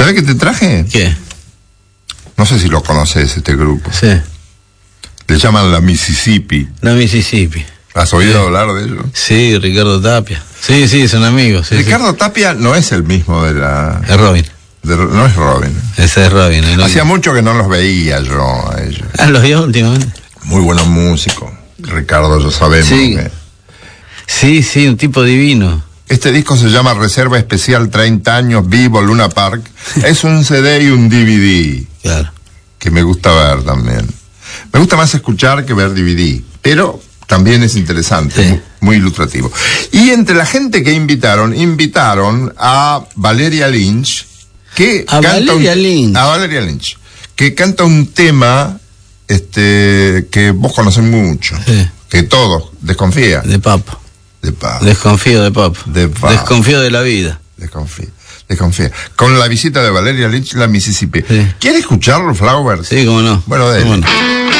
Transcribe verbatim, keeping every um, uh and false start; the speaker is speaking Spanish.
¿Sabes qué te traje? ¿Qué? No sé si lo conoces, este grupo. Sí. Le llaman la Mississippi. La Mississippi. ¿Has oído Sí. hablar de ellos? Sí, Ricardo Tapia. Sí, sí, son amigos. Sí, Ricardo sí. Tapia no es el mismo de la... Es Robin. De, no es Robin. Ese es Robin. El Hacía mucho que no los veía yo a ellos. Ah, los vio últimamente. Muy buenos músicos. Ricardo, ya sabemos. Sí. Que... sí, sí, un tipo divino. Este disco se llama Reserva Especial treinta años Vivo Luna Park. Es un C D y un D V D. Claro. Que me gusta ver también. Me gusta más escuchar que ver D V D, pero también es interesante, sí. muy, muy ilustrativo. Y entre la gente que invitaron, invitaron a Valeria Lynch, que a canta Valeria un, Lynch. a Valeria Lynch, que canta un tema este que vos conocés mucho, sí. que todos desconfía. De Papo. De Papo. Desconfío de Papo. De Papo. Desconfío de la vida. Desconfía. Desconfía. Con la visita de Valeria Lynch, la Mississippi. Sí. ¿Quiere escucharlo, Flowers? Sí, cómo no. Bueno, de él. ¿Cómo no?